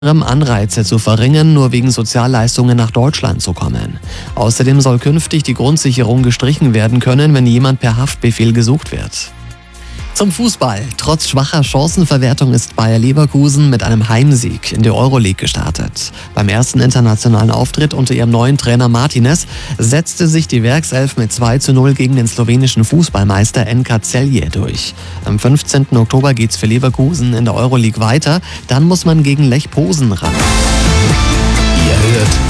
Anreize zu verringern, nur wegen Sozialleistungen nach Deutschland zu kommen. Außerdem soll künftig die Grundsicherung gestrichen werden können, wenn jemand per Haftbefehl gesucht wird. Zum Fußball. Trotz schwacher Chancenverwertung ist Bayer Leverkusen mit einem Heimsieg in die Euroleague gestartet. Beim ersten internationalen Auftritt unter ihrem neuen Trainer Martinez setzte sich die Werkself mit 2:0 gegen den slowenischen Fußballmeister NK Celje durch. Am 15. Oktober geht's für Leverkusen in der Euroleague weiter. Dann muss man gegen Lech Posen ran. Ihr hört